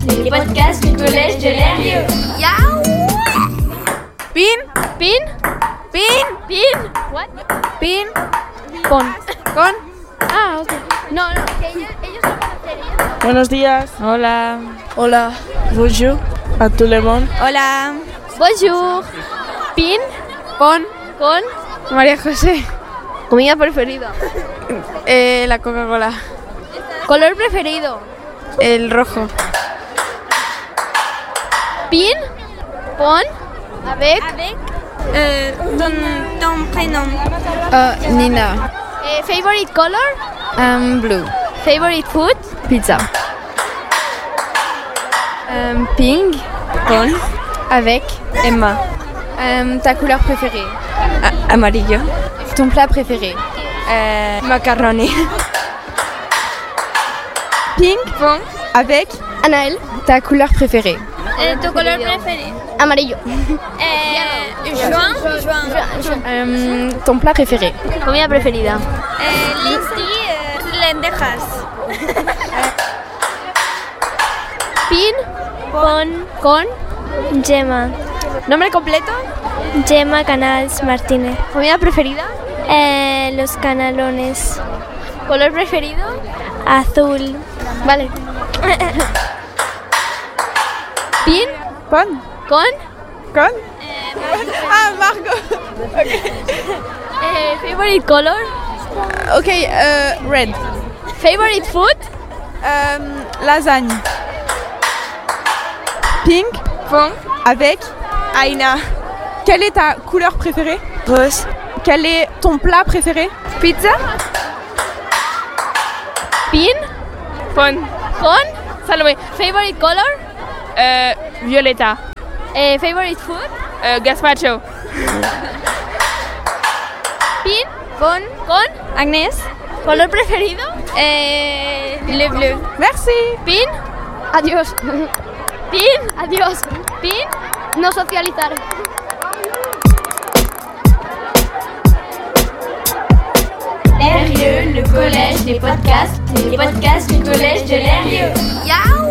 les podcasts du collège de l'Herlieu. Pin. What? Pin. Con. Ah, ok. No, que ellos lo van a hacer. Buenos días. Hola. Hola. Bonjour à tout le monde. Hola. Bonjour. Pin. Con. María José. Comida preferida. La Coca-Cola. Color preferido. El rojo. Pin. Pon. Avec. Ton prénom. Nina. Favorite color. Blue. Favorite food. Pizza. Pink. Con. Avec. Emma. Ta couleur préférée. Amarillo. Ton plat préféré. Macaroni. Pink. Con. Avec. Anaël. Ta couleur préférée. Tu color preferido. Amarillo. Juan. Ton plat préféré. Comida preferida. Lentejas. Pin. Con. Gemma. Nombre completo. Gemma Canals Martínez. Comida preferida. Los canalones. Color preferido. Azul. Vale. Pin. Pon. Con. Margot. Favorite color. Ok, red. Favorite food. Lasagne. Pink. Pon. Avec. Aina. Quelle est ta couleur préférée? Rose. Quel est ton plat préféré? Pizza. Pin. Pon. Con. Salomé. Favorite color. Violeta. Favorite food. Gazpacho. Pin. Con. Agnès. Color preferido. Le bleu. Merci. Pin. Adiós. Pin. Adiós. Pin. No socializar. L'Herlieu, le collège des podcasts, les podcasts du collège de l'Herlieu.